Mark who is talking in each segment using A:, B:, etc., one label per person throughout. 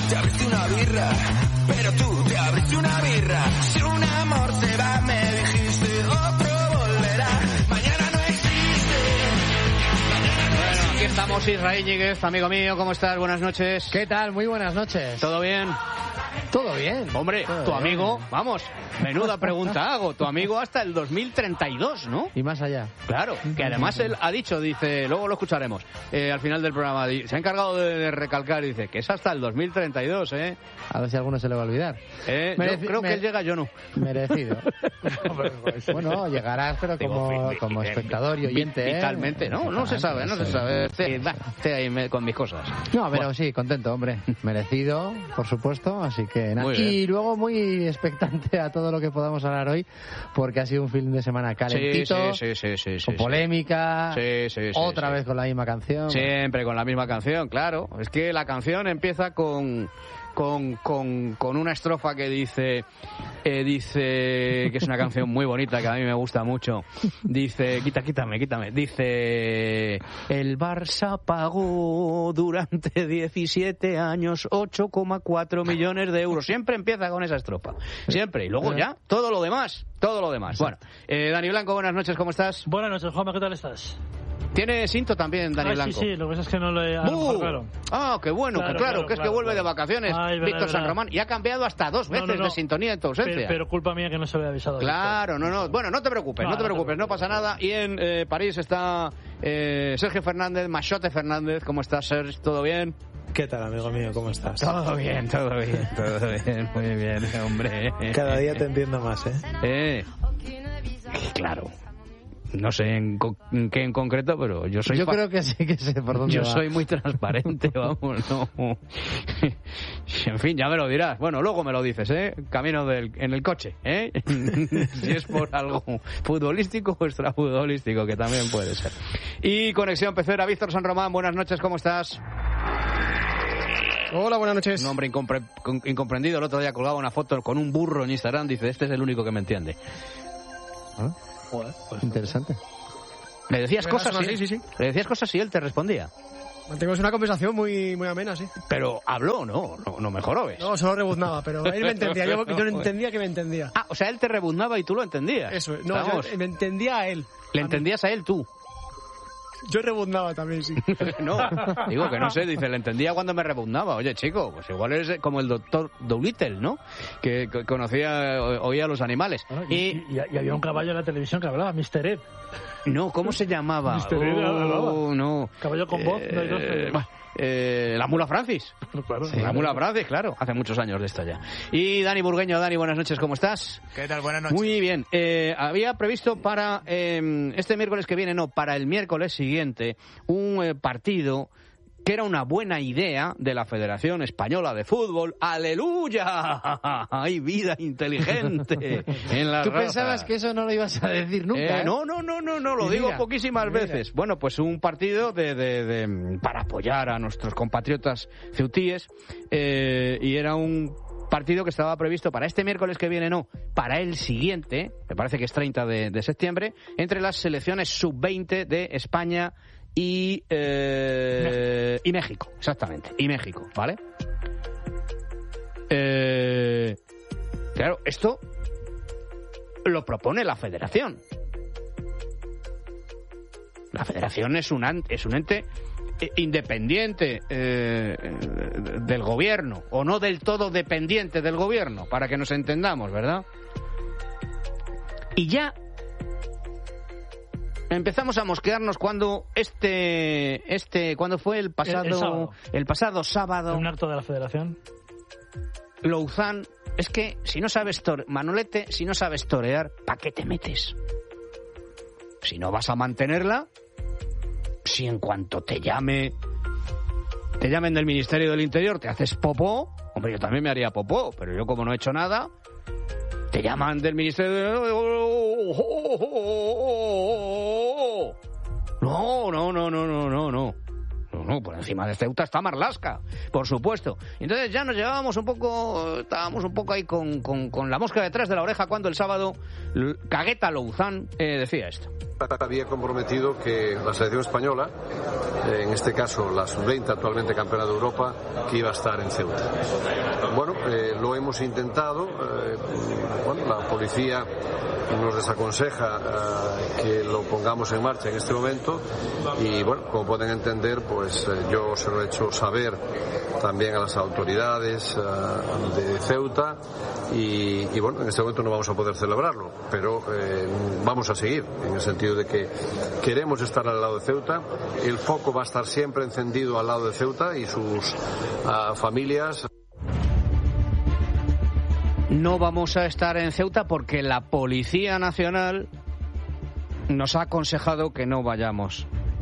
A: te abriste una birra, pero tú te abriste una birra. Si un amor se va, me dijiste, otro volverá. Mañana no existe.
B: Bueno, aquí estamos, Israel Íñiguez, amigo mío, ¿cómo estás? Buenas noches.
C: ¿Qué tal? Muy buenas noches.
B: ¿Todo bien?
C: Todo bien.
B: Hombre,
C: todo
B: tu
C: bien.
B: Amigo, vamos, menuda pregunta hago. Tu amigo hasta el 2032, ¿no?
C: Y más allá.
B: Claro, que además él ha dicho, dice, luego lo escucharemos, al final del programa, se ha encargado de recalcar, dice, que es hasta el 2032, ¿eh?
C: A ver si a alguno se le va a olvidar.
B: Yo creo que él llega, yo no.
C: Merecido. Bueno, llegarás, pero como espectador y oyente,
B: Vitalmente, ¿no? No se sabe, no se sabe. Estoy ahí con mis cosas.
C: No, pero sí, contento, hombre. Merecido, por supuesto, así que nada. Y luego muy expectante a todo lo que podamos hablar hoy, porque ha sido un fin de semana calentito, con polémica, otra vez con la misma canción.
B: Siempre con la misma canción, claro. Es que la canción empieza con una estrofa que dice que es una canción muy bonita, que a mí me gusta mucho. Dice, quítame. Dice, el Barça pagó durante 17 años 8,4 millones de euros. Siempre empieza con esa estrofa. Siempre. Y luego ya, todo lo demás. Bueno, Dani Blanco, buenas noches, ¿cómo estás?
D: Buenas noches, Juanma, ¿qué tal estás?
B: ¿Tiene cinto también, Dani Blanco?
D: Sí, lo que pasa es que no le...
B: Claro. Qué bueno, claro, que es que vuelve de vacaciones Víctor San Román, y ha cambiado hasta 2 veces de sintonía en tu ausencia.
D: Pero culpa mía que no se había avisado.
B: Claro,
D: Víctor.
B: no. Bueno, no te preocupes, no pasa nada. Y en París está Sergio Fernández, Machote Fernández. ¿Cómo estás, Sergio? ¿Todo bien?
E: ¿Qué tal, amigo mío? ¿Cómo estás?
B: Todo bien, muy bien, hombre.
E: Cada día te entiendo más, ¿eh?
B: Claro. No sé en qué en concreto, pero yo soy...
C: Yo creo que sí que sé por dónde
B: Yo
C: va.
B: soy muy transparente, vamos, no. En fin, ya me lo dirás. Bueno, luego me lo dices, camino en el coche, si es por algo futbolístico o extrafutbolístico, que también puede ser. Y Conexión Pecera, Víctor San Román, buenas noches, ¿cómo estás?
F: Hola, buenas noches.
B: Un hombre incomprendido. El otro día colgaba una foto con un burro en Instagram, dice, este es el único que me entiende.
C: ¿Ah?
D: Joder, pues
C: interesante.
B: Le decías cosas,
F: sí.
B: Le decías cosas y él te respondía.
F: Mantuvimos una conversación muy amena, sí.
B: Pero habló, no mejoró, ¿ves?
F: No, solo rebuznaba, pero él me entendía. Yo no entendía que me entendía.
B: Ah, o sea, él te rebuznaba y tú lo entendías.
F: Eso, no, yo me entendía a él.
B: ¿Le entendías a él tú?
F: Yo rebuznaba también, sí.
B: No, digo que no sé, dice, le entendía cuando me rebuznaba. Oye, chico, pues igual eres como el doctor Dolittle, ¿no? Que oía a los animales.
D: Y había un caballo en la televisión que hablaba, Mr. Ed.
B: No, ¿cómo se llamaba?
D: Mr. Ed hablaba.
B: No.
D: Caballo con voz, no hay dos.
B: La Mula Francis.
D: Claro,
B: sí, la Mula Francis, claro. Hace muchos años de esto ya. Y Dani Burgueño. Dani, buenas noches, ¿cómo estás?
G: ¿Qué tal? Buenas noches.
B: Muy bien. Había previsto para este miércoles que viene, para el miércoles siguiente, un partido que era una buena idea de la Federación Española de Fútbol. ¡Aleluya! ¡Hay vida inteligente en la
C: ¿Tú
B: raza!
C: pensabas que eso no lo ibas a decir nunca?
B: No, lo digo poquísimas veces. Bueno, pues un partido para apoyar a nuestros compatriotas ceutíes, y era un partido que estaba previsto para este miércoles que viene, para el siguiente, me parece que es 30 de septiembre, entre las selecciones sub-20 de España y México, exactamente, y México, ¿vale? Claro, esto lo propone la Federación. La Federación es un ente independiente del gobierno, o no del todo dependiente del gobierno, para que nos entendamos, ¿verdad? Y ya empezamos a mosquearnos cuando cuando fue el pasado sábado,
D: un acto de la Federación.
B: Louzán, es que si no sabes Manolete, si no sabes torear, ¿para qué te metes? Si no vas a mantenerla, si en cuanto te llamen del Ministerio del Interior te haces popó, hombre, yo también me haría popó, pero yo como no he hecho nada, te llaman del Ministerio de... No, por encima de Ceuta está Marlaska, por supuesto. Entonces ya nos llevábamos estábamos un poco ahí con la mosca detrás de la oreja cuando el sábado Cagueta Louzán decía esto.
G: Había comprometido que la selección española, en este caso la sub-20, actualmente campeona de Europa, que iba a estar en Ceuta. Bueno, lo hemos intentado. La policía nos desaconseja que lo pongamos en marcha en este momento y bueno, como pueden entender, pues yo se lo he hecho saber también a las autoridades de Ceuta y bueno, en este momento no vamos a poder celebrarlo, pero vamos a seguir en el sentido de que queremos estar al lado de Ceuta. El foco va a estar siempre encendido al lado de Ceuta y sus familias.
B: No vamos a estar en Ceuta porque la Policía Nacional nos ha aconsejado que no vayamos.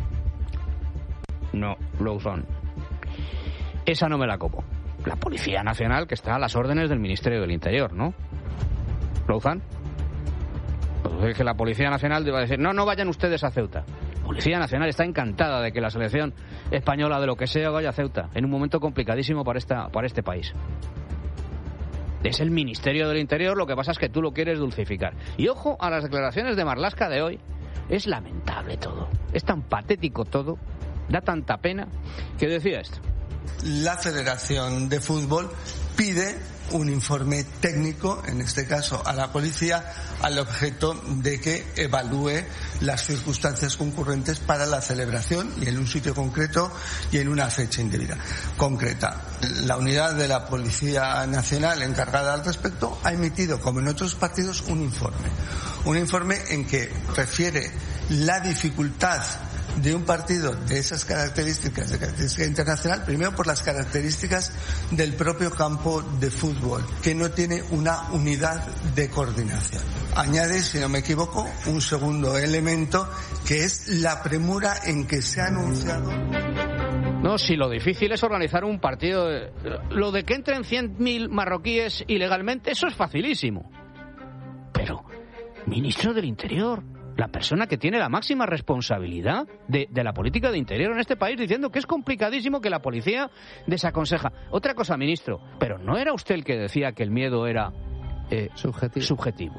B: No, Louzón. Esa no me la como. La Policía Nacional que está a las órdenes del Ministerio del Interior, ¿no? ¿Louzán? Pues es que la Policía Nacional va a decir, no vayan ustedes a Ceuta. La Policía Nacional está encantada de que la selección española de lo que sea vaya a Ceuta, en un momento complicadísimo para este país. Es el Ministerio del Interior, lo que pasa es que tú lo quieres dulcificar. Y ojo a las declaraciones de Marlaska de hoy. Es lamentable todo. Es tan patético todo. Da tanta pena que decía esto.
H: La Federación de Fútbol pide un informe técnico, en este caso a la policía, al objeto de que evalúe las circunstancias concurrentes para la celebración y en un sitio concreto y en una fecha indebida concreta. La unidad de la Policía Nacional encargada al respecto ha emitido, como en otros partidos, un informe en que refiere la dificultad de un partido de esas características, de característica internacional, primero por las características del propio campo de fútbol, que no tiene una unidad de coordinación. Añade, si no me equivoco, un segundo elemento, que es la premura en que se ha anunciado.
B: No, si lo difícil es organizar un partido. Lo de que entren 100.000 marroquíes ilegalmente, eso es facilísimo. Pero, ministro del Interior, la persona que tiene la máxima responsabilidad de la política de interior en este país, diciendo que es complicadísimo, que la policía desaconseja. Otra cosa, ministro, pero ¿no era usted el que decía que el miedo era subjetivo?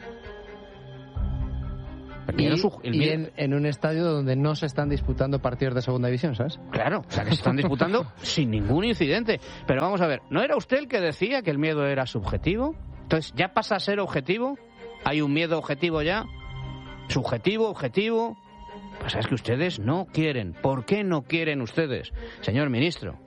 B: En
C: un estadio donde no se están disputando partidos de segunda división, ¿sabes?
B: Claro, o sea, que se están disputando sin ningún incidente. Pero vamos a ver, ¿no era usted el que decía que el miedo era subjetivo? Entonces, ¿ya pasa a ser objetivo? ¿Hay un miedo objetivo ya? Subjetivo, objetivo. Pues es que ustedes no quieren. ¿Por qué no quieren ustedes, señor ministro?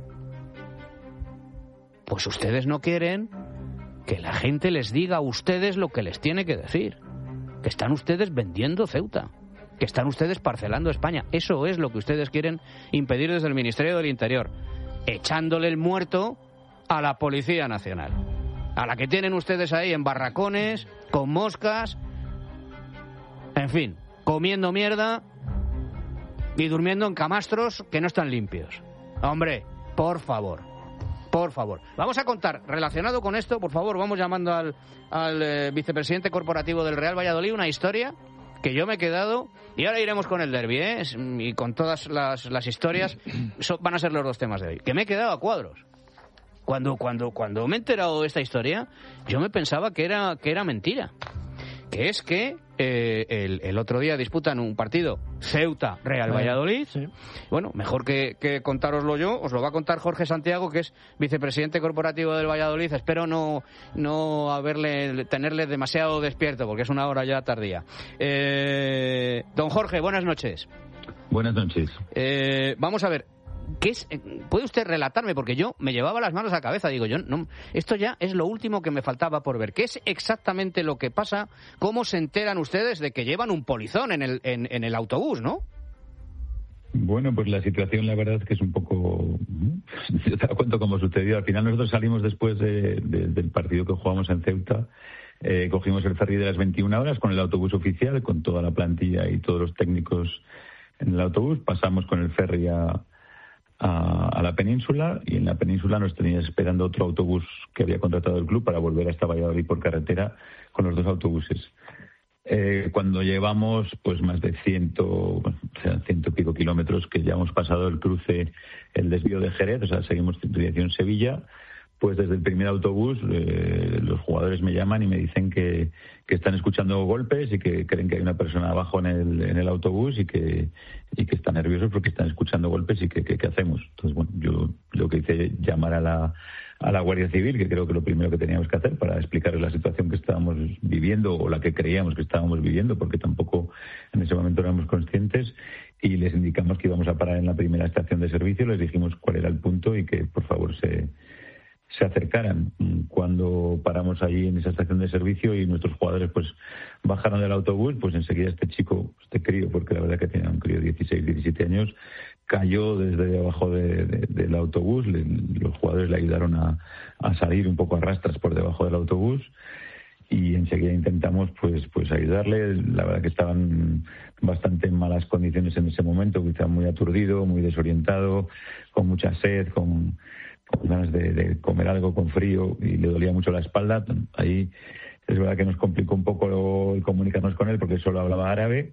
B: Pues ustedes no quieren que la gente les diga a ustedes lo que les tiene que decir. Que están ustedes vendiendo Ceuta. Que están ustedes parcelando España. Eso es lo que ustedes quieren impedir desde el Ministerio del Interior. Echándole el muerto a la Policía Nacional. A la que tienen ustedes ahí en barracones, con moscas. En fin, comiendo mierda y durmiendo en camastros que no están limpios. Hombre, por favor. Vamos a contar, relacionado con esto, por favor, vamos llamando al vicepresidente corporativo del Real Valladolid, una historia que yo me he quedado, y ahora iremos con el derbi, y con todas las historias, van a ser los dos temas de hoy, que me he quedado a cuadros. Cuando me he enterado de esta historia, yo me pensaba que era mentira. Que es que el otro día disputan un partido Ceuta-Real Valladolid. Sí. Bueno, mejor que contároslo yo, os lo va a contar Jorge Santiago, que es vicepresidente corporativo del Valladolid. Espero no tenerle demasiado despierto, porque es una hora ya tardía. Don Jorge, buenas noches.
I: Buenas noches.
B: Vamos a ver. ¿Puede usted relatarme? Porque yo me llevaba las manos a la cabeza. Digo, esto ya es lo último que me faltaba por ver. ¿Qué es exactamente lo que pasa? ¿Cómo se enteran ustedes de que llevan un polizón en el autobús, no?
I: Bueno, pues la situación, la verdad es que es un poco... Yo te cuento cómo sucedió. Al final nosotros salimos después del partido que jugamos en Ceuta. Cogimos el ferry de las 21 horas con el autobús oficial, con toda la plantilla y todos los técnicos en el autobús. Pasamos con el ferry a la península, y en la península nos tenía esperando otro autobús que había contratado el club para volver hasta Valladolid por carretera con los dos autobuses. Cuando llevamos pues más de 100 y pico kilómetros, que ya hemos pasado el cruce, el desvío de Jerez, o sea, seguimos dirección Sevilla, pues desde el primer autobús los jugadores me llaman y me dicen que están escuchando golpes y que creen que hay una persona abajo en el autobús y que están nerviosos porque están escuchando golpes y que hacemos. Entonces, bueno, yo lo que hice llamar a la Guardia Civil, que creo que lo primero que teníamos que hacer para explicarles la situación que estábamos viviendo o la que creíamos que estábamos viviendo, porque tampoco en ese momento éramos conscientes, y les indicamos que íbamos a parar en la primera estación de servicio, les dijimos cuál era el punto y que por favor se acercaran. Cuando paramos allí en esa estación de servicio y nuestros jugadores pues bajaron del autobús, pues enseguida este crío, porque la verdad que tenía un crío de 16, 17 años, cayó desde debajo del autobús. Los jugadores le ayudaron a salir un poco a rastras por debajo del autobús y enseguida intentamos pues ayudarle. La verdad que estaban bastante en malas condiciones en ese momento, quizá muy aturdido, muy desorientado, con mucha sed, con ganas de comer algo, con frío, y le dolía mucho la espalda. Ahí es verdad que nos complicó un poco el comunicarnos con él porque solo hablaba árabe,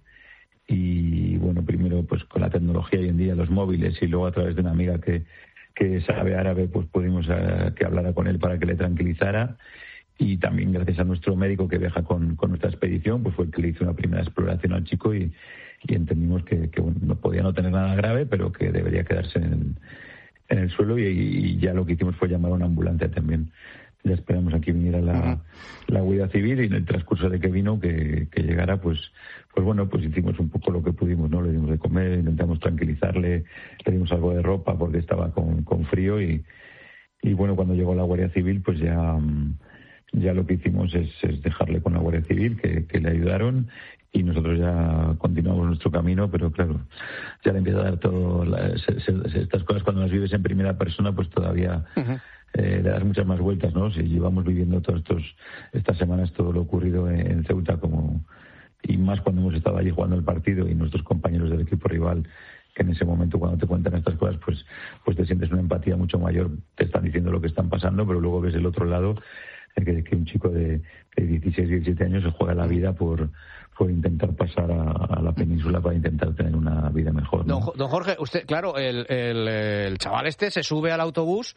I: y bueno, primero pues con la tecnología hoy en día, los móviles, y luego a través de una amiga que sabe árabe, pues pudimos que hablara con él para que le tranquilizara. Y también gracias a nuestro médico que viaja con nuestra expedición, pues fue el que le hizo una primera exploración al chico y entendimos que bueno, no podía no tener nada grave, pero que debería quedarse en el suelo, y ya lo que hicimos fue llamar a una ambulancia también. Ya esperamos a que viniera la Guardia Civil, y en el transcurso de que vino, que llegara, pues bueno, pues hicimos un poco lo que pudimos, ¿no? Le dimos de comer, intentamos tranquilizarle, le dimos algo de ropa porque estaba con frío, y bueno, cuando llegó la Guardia Civil, pues ya lo que hicimos es dejarle con la Guardia Civil, que le ayudaron, y nosotros ya continuamos nuestro camino. Pero claro, ya le empieza a dar todo estas cosas cuando las vives en primera persona, pues todavía le das muchas más vueltas, ¿no? Si llevamos viviendo todas estas semanas todo lo ocurrido en Ceuta, y más cuando hemos estado allí jugando el partido, y nuestros compañeros del equipo rival, que en ese momento cuando te cuentan estas cosas pues te sientes una empatía mucho mayor. Te están diciendo lo que están pasando, pero luego ves el otro lado, que un chico de 16, 17 años se juega la vida por intentar pasar a la península para intentar tener una vida mejor, ¿no?
B: Don Jorge, usted, claro, el chaval se sube al autobús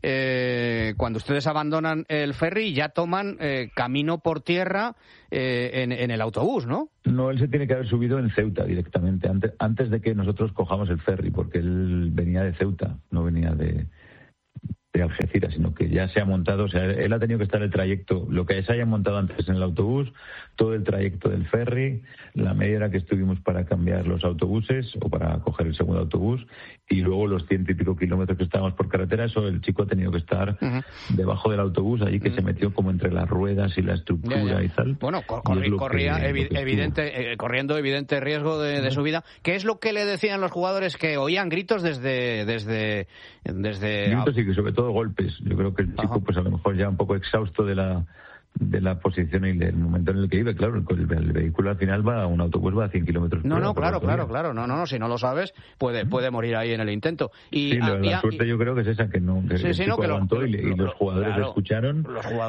B: cuando ustedes abandonan el ferry y ya toman camino por tierra en el autobús, ¿no?
I: No, él se tiene que haber subido en Ceuta directamente, antes de que nosotros cojamos el ferry, porque él venía de Ceuta, no venía de Algeciras, sino que ya se ha montado, o sea, él ha tenido que estar el trayecto, lo que se haya montado antes en el autobús, todo el trayecto del ferry, la media hora que estuvimos para cambiar los autobuses o para coger el segundo autobús, y luego los 100 y pico kilómetros que estábamos por carretera. Eso el chico ha tenido que estar debajo del autobús, allí que se metió como entre las ruedas y la estructura y tal.
B: Bueno, corría corriendo evidente riesgo de su vida. ¿Qué es lo que le decían los jugadores? Que oían gritos desde
I: gritos, y que sobre todo golpes. Yo creo que el chico pues a lo mejor ya un poco exhausto de la posición y del momento en el que vive. Claro, el vehículo al final un autobús va a 100 kilómetros por hora. Claro. No, si no lo sabes, puede morir ahí en el intento. Y la suerte yo creo que es esa, que el chico aguantó, y los jugadores escucharon,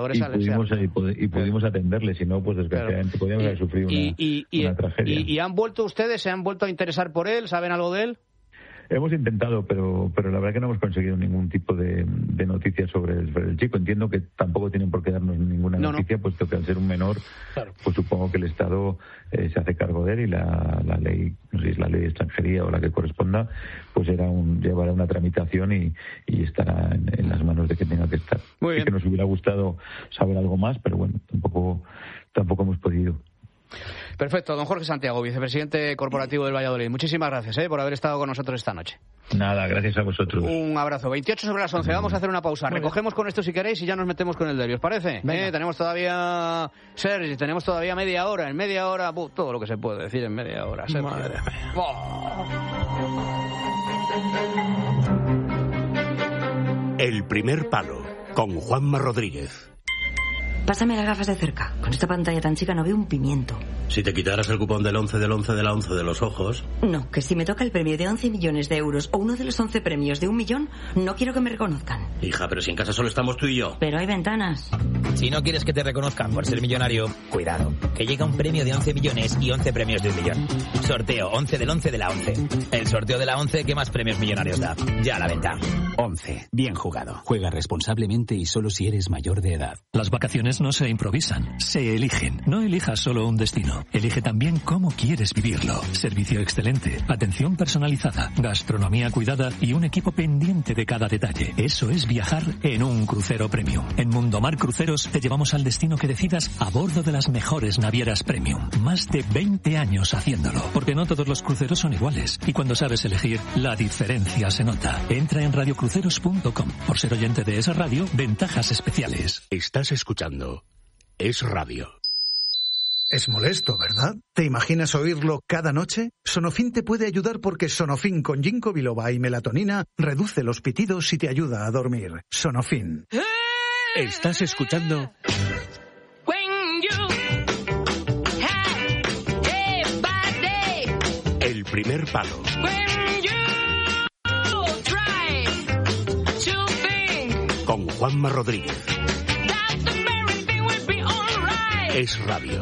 I: y pudimos atenderle. Si no, pues desgraciadamente podíamos haber sufrido una tragedia.
B: ¿Y han vuelto ustedes, se han vuelto a interesar por él? ¿Saben algo de él?
I: Hemos intentado, pero la verdad que no hemos conseguido ningún tipo de noticias sobre el chico. Entiendo que tampoco tienen por qué darnos ninguna noticia, puesto que al ser un menor, pues supongo que el Estado se hace cargo de él, y la ley, no sé si es la ley de extranjería o la que corresponda, pues llevará una tramitación y estará en las manos de quien tenga que estar.
B: Muy bien.
I: Sí que nos hubiera gustado saber algo más, pero bueno, tampoco hemos podido.
B: Perfecto. Don Jorge Santiago, vicepresidente corporativo del Valladolid. Muchísimas gracias por haber estado con nosotros esta noche.
I: Nada, gracias a vosotros.
B: Un abrazo. 28 sobre las 11. Vamos a hacer una pausa. Recogemos con esto si queréis y ya nos metemos con el derbi. ¿Os parece? Tenemos todavía, Sergi, media hora. En media hora, todo lo que se puede decir en media hora. Sergi.
E: Madre mía.
J: El primer palo, con Juanma Rodríguez. Pásame las gafas de cerca. Con esta pantalla tan chica no veo un pimiento.
K: Si te quitaras el cupón del 11 del 11 de la 11 de los ojos...
J: No, que si me toca el premio de 11 millones de euros o uno de los 11 premios de 1 millón, no quiero que me reconozcan.
K: Hija, pero si en casa solo estamos tú y yo.
J: Pero hay ventanas.
L: Si no quieres que te reconozcan por ser millonario, cuidado, que llega un premio de 11 millones y 11 premios de 1 millón. Sorteo 11 del 11 de la 11. El sorteo de la 11 que más premios millonarios da. Ya a la venta.
M: 11. Bien jugado. Juega responsablemente y solo si eres mayor de edad.
N: Las vacaciones no se improvisan, se eligen. No elijas solo un destino. Elige también cómo quieres vivirlo. Servicio excelente, atención personalizada, gastronomía cuidada y un equipo pendiente de cada detalle. Eso es viajar en un crucero premium. En Mundomar Cruceros te llevamos al destino que decidas a bordo de las mejores navieras premium. Más de 20 años haciéndolo. Porque no todos los cruceros son iguales. Y cuando sabes elegir, la diferencia se nota. Entra en radiocruceros.com. Por ser oyente de esa radio, ventajas especiales.
M: Estás escuchando Es Radio.
O: Es molesto, ¿verdad? ¿Te imaginas oírlo cada noche? Sonofin te puede ayudar porque Sonofin con ginkgo biloba y melatonina reduce los pitidos y te ayuda a dormir. Sonofin.
M: Estás escuchando El Primer Palo. Con Juanma Rodríguez. Es Radio.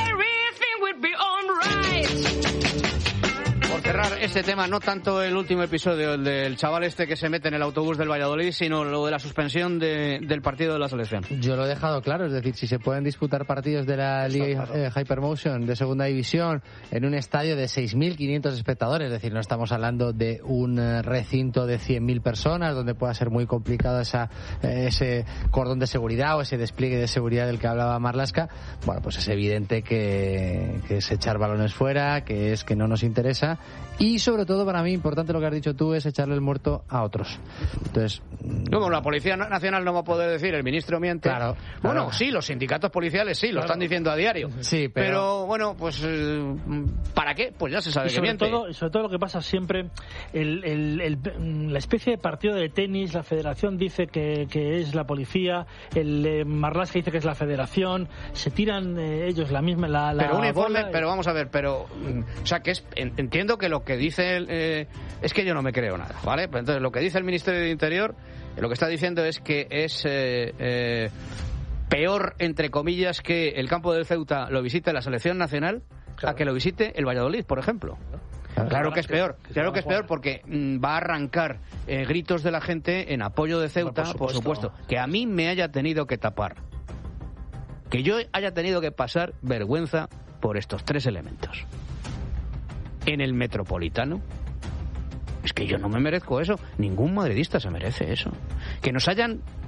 B: Por cerrar este tema, no tanto el último episodio, el del chaval este que se mete en el autobús del Valladolid, sino lo de la suspensión del partido de la selección.
C: Yo lo he dejado claro, es decir, si se pueden disputar partidos de la Liga Hypermotion de segunda división en un estadio de 6.500 espectadores, es decir, no estamos hablando de un recinto de 100.000 personas donde pueda ser muy complicado ese cordón de seguridad o ese despliegue de seguridad del que hablaba Marlaska. Bueno, pues es evidente que es echar balones fuera, que es que no nos interesa. Y sobre todo para mí importante lo que has dicho tú es echarle el muerto a otros. Entonces,
B: como la Policía Nacional no va a poder decir, el ministro miente.
C: Claro.
B: Bueno, sí, los sindicatos policiales sí, lo están diciendo a diario.
C: Sí,
B: pero bueno, pues ¿para qué? Pues ya se sabe que miente.
D: Sobre todo lo que pasa siempre, la especie de partido de tenis, la federación dice que es la policía, el Marlaska dice que es la federación, se tiran ellos la misma
B: pero un informe, pero vamos a ver, o sea, que entiendo que lo que dice es que yo no me creo nada, ¿vale? Pero entonces lo que dice el Ministerio del Interior, lo que está diciendo es que es peor, entre comillas, que el campo del Ceuta lo visite la selección nacional, claro, a que lo visite el Valladolid, por ejemplo. Claro que es peor, porque va a arrancar gritos de la gente en apoyo de Ceuta, por supuesto, que a mí me haya tenido que tapar, que yo haya tenido que pasar vergüenza por estos tres elementos. En el Metropolitano, es que yo no me merezco eso, ningún madridista se merece eso. Que nos hayan